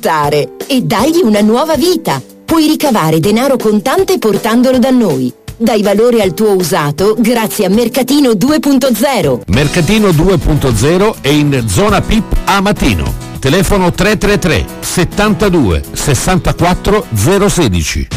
sfruttare e dagli una nuova vita. Puoi ricavare denaro contante portandolo da noi. Dai valore al tuo usato grazie a Mercatino 2.0. Mercatino 2.0 è in zona PIP a Matino. Telefono 333 72 64 016.